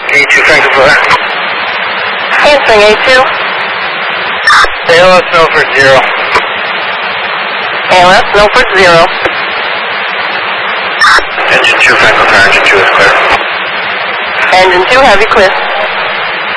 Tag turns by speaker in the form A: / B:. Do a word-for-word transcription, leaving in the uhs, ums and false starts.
A: A two Franklin Flare.
B: Answering A two.
A: A L S Milford zero.
B: A L S Milford zero.
A: Engine two Franklin Flare, engine two is clear.
B: Engine two, have you clear.